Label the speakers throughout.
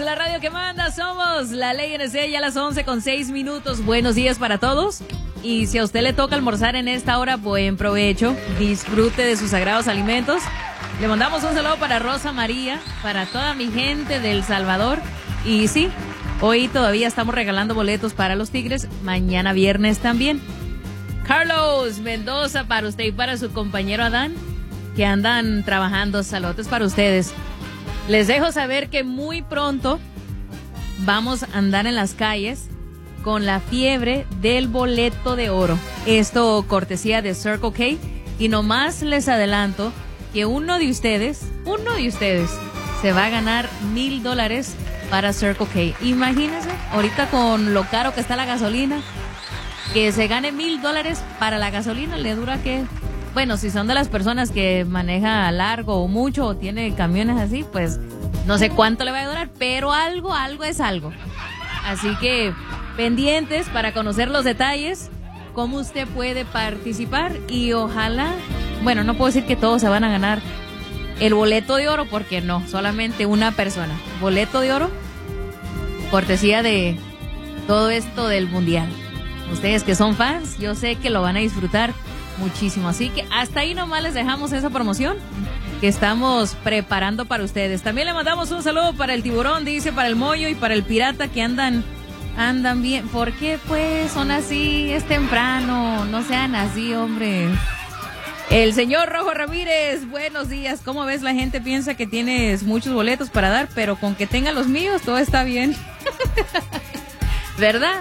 Speaker 1: la radio que manda, somos la Ley NC, ya a las 11:06. Buenos días para todos. Y si a usted le toca almorzar en esta hora, buen provecho, disfrute de sus sagrados alimentos. Le mandamos un saludo para Rosa María, para toda mi gente de El Salvador. Y sí, hoy todavía estamos regalando boletos para los Tigres, mañana viernes también. Carlos Mendoza, para usted y para su compañero Adán, que andan trabajando. Saludos para ustedes. Les dejo saber que muy pronto vamos a andar en las calles con la fiebre del boleto de oro. Esto cortesía de Circle K. Y nomás les adelanto que uno de ustedes se va a ganar $1,000 para Circle K. Imagínense, ahorita con lo caro que está la gasolina, que se gane $1,000 para la gasolina, le dura que... Bueno, si son de las personas que maneja largo o mucho o tiene camiones así, pues no sé cuánto le va a durar, pero algo es algo. Así que pendientes para conocer los detalles, cómo usted puede participar y ojalá, bueno, no puedo decir que todos se van a ganar el boleto de oro porque no, solamente una persona. Boleto de oro, cortesía de todo esto del mundial. Ustedes que son fans, yo sé que lo van a disfrutar muchísimo, así que hasta ahí nomás les dejamos esa promoción que estamos preparando para ustedes. También le mandamos un saludo para el Tiburón, dice, para el Moyo y para el Pirata que andan bien. ¿Por qué pues son así? Es temprano, no sean así, hombre. El señor Rojo Ramírez, buenos días. ¿Cómo ves? La gente piensa que tienes muchos boletos para dar, pero con que tenga los míos todo está bien. ¿Verdad?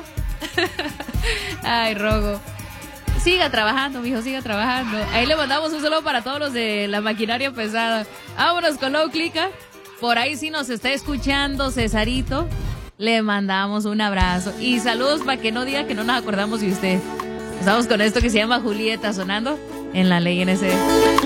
Speaker 1: Ay, Rojo. Siga trabajando, mijo, siga trabajando. Ahí le mandamos un saludo para todos los de la maquinaria pesada. Vámonos con Low Clica. Por ahí sí nos está escuchando Cesarito. Le mandamos un abrazo. Y saludos para que no diga que no nos acordamos de usted. Estamos con esto que se llama Julieta sonando en la Ley NC.